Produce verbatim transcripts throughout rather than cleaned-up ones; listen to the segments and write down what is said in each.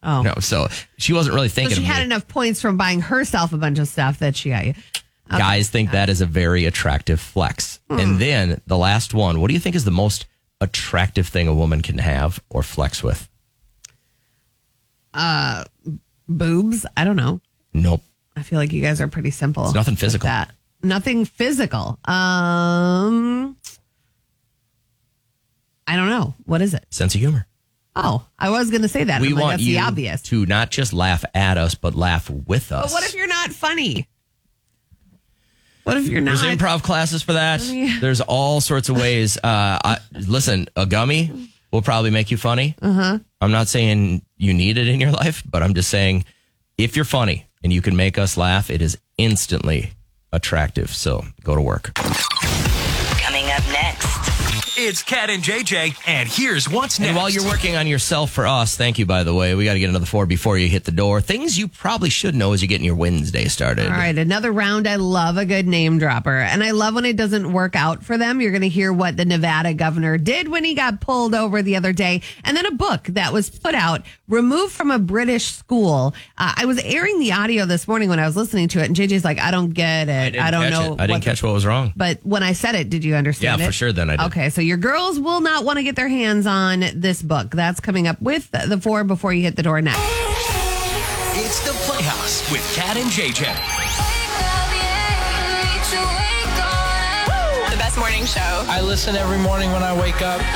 Oh. No, so she wasn't really thinking So she of had me. enough points from buying herself a bunch of stuff that she got you. Okay. Guys think that is a very attractive flex. Hmm. And then the last one, what do you think is the most attractive thing a woman can have or flex with? Uh, boobs? I don't know. Nope. I feel like you guys are pretty simple. It's nothing with physical. That. Nothing physical. Um, I don't know. What is it? Sense of humor. Oh, I was going to say that. We I'm like, want that's you the obvious. to not just laugh at us, but laugh with us. But what if you're not funny? What if you're not? There's improv classes for that. Yeah. There's all sorts of ways. Uh, I, listen, a gummy will probably make you funny. Uh-huh. I'm not saying you need it in your life, but I'm just saying if you're funny and you can make us laugh, it is instantly attractive. So go to work. Coming up next. It's Cat and J J, and here's what's next. And while you're working on yourself for us, thank you, by the way. We got to get another four before you hit the door. Things you probably should know as you're getting your Wednesday started. All right, another round. I love a good name dropper. And I love when it doesn't work out for them. You're going to hear what the Nevada governor did when he got pulled over the other day. And then a book that was put out, removed from a British school. Uh, I was airing the audio this morning when I was listening to it. And J J's like, I don't get it. I, I don't catch know. It. I didn't what catch the- what was wrong. But when I said it, did you understand Yeah, it? for sure then I did. Okay, so your girls will not want to get their hands on this book. That's coming up with the four before you hit the door next. It's the Playhouse with Cat and J J. The best morning show. I listen every morning when I wake up.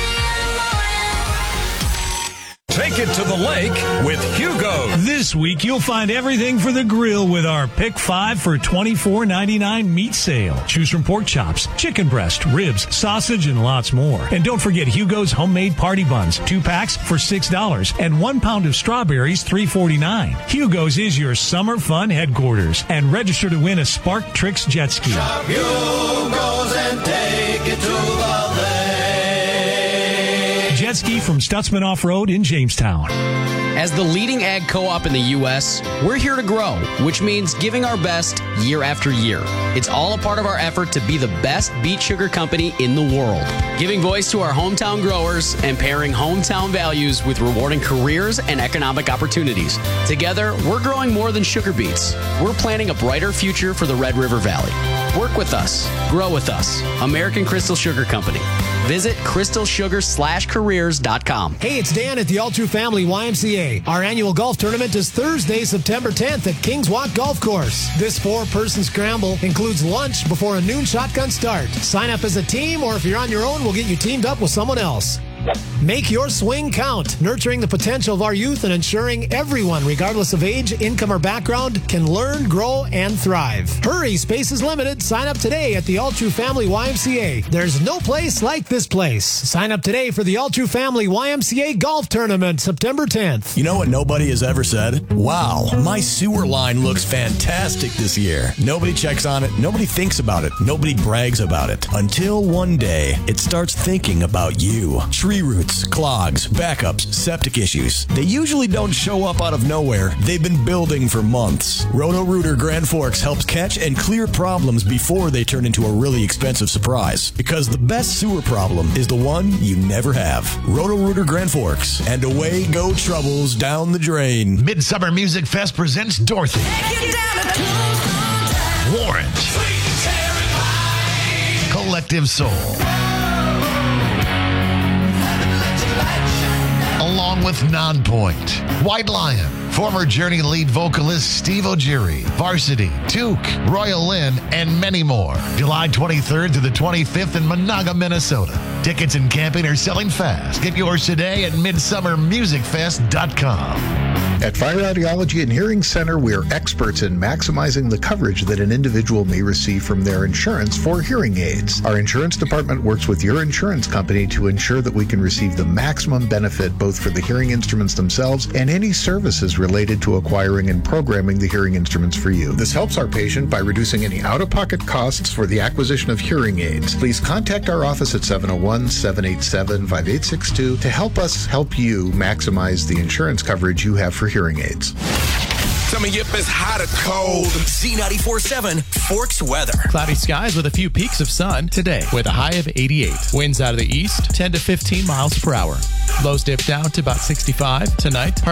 Take it to the lake with Hugo. This week, you'll find everything for the grill with our Pick five for twenty-four ninety-nine meat sale. Choose from pork chops, chicken breast, ribs, sausage, and lots more. And don't forget Hugo's homemade party buns, two packs for six dollars, and one pound of strawberries, three forty-nine. Hugo's is your summer fun headquarters. And register to win a Spark Tricks jet ski. Shop Hugo's and take it to the lake. Jet ski from Stutzman Off-Road in Jamestown. As the leading ag co-op in the U S, we're here to grow, which means giving our best year after year. It's all a part of our effort to be the best beet sugar company in the world, giving voice to our hometown growers and pairing hometown values with rewarding careers and economic opportunities. Together, we're growing more than sugar beets. We're planning a brighter future for the Red River Valley. Work with us. Grow with us. American Crystal Sugar Company. Visit crystal sugar slash careers dot com. Hey, it's Dan at the All True Family Y M C A. Our annual golf tournament is Thursday, September tenth at Kings Walk Golf Course. This four-person scramble includes lunch before a noon shotgun start. Sign up as a team, or if you're on your own, we'll get you teamed up with someone else. Make your swing count, nurturing the potential of our youth and ensuring everyone, regardless of age, income, or background, can learn, grow, and thrive. Hurry, space is limited. Sign up today at the All True Family Y M C A. There's no place like this place. Sign up today for the All True Family Y M C A Golf Tournament, September tenth. You know what nobody has ever said? Wow, my sewer line looks fantastic this year. Nobody checks on it. Nobody thinks about it. Nobody brags about it. Until one day, it starts thinking about you. Tree roots, clogs, backups, septic issues. They usually don't show up out of nowhere. They've been building for months. Roto-Rooter Grand Forks helps catch and clear problems before they turn into a really expensive surprise. Because the best sewer problem is the one you never have. Roto-Rooter Grand Forks. And away go troubles down the drain. Midsummer Music Fest presents Dorothy, Warrant, Collective Soul, along with Nonpoint, White Lion, former Journey lead vocalist Steve O'Geary, Varsity, Took, Royal Lynn, and many more. July twenty-third to the twenty-fifth in Monaga, Minnesota. Tickets and camping are selling fast. Get yours today at midsummer music fest dot com. At Fire Audiology and Hearing Center, we are experts in maximizing the coverage that an individual may receive from their insurance for hearing aids. Our insurance department works with your insurance company to ensure that we can receive the maximum benefit both for the hearing instruments themselves and any services related to acquiring and programming the hearing instruments for you. This helps our patient by reducing any out-of-pocket costs for the acquisition of hearing aids. Please contact our office at seven oh one, seven eight seven, five eight six two to help us help you maximize the insurance coverage you have for hearing aids. Tell me if it's hot or cold. Z ninety-four point seven Forks weather. Cloudy skies with a few peaks of sun today with a high of eighty-eight. Winds out of the east, ten to fifteen miles per hour. Lows dip down to about sixty-five tonight.